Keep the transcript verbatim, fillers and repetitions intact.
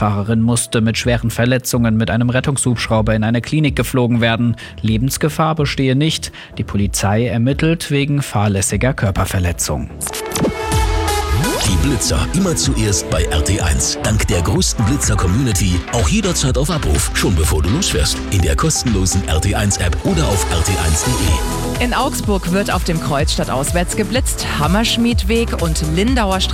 Fahrerin musste mit schweren Verletzungen mit einem Rettungshubschrauber in eine Klinik geflogen werden. Lebensgefahr bestehe nicht. Die Polizei ermittelt wegen fahrlässiger Körperverletzung. Die Blitzer immer zuerst bei R T eins. Dank der größten Blitzer-Community auch jederzeit auf Abruf, schon bevor du losfährst. In der kostenlosen R T eins App oder auf r t eins punkt de. In Augsburg wird auf dem Kreuz stadtauswärts geblitzt. Hammerschmiedweg und Lindauer Straße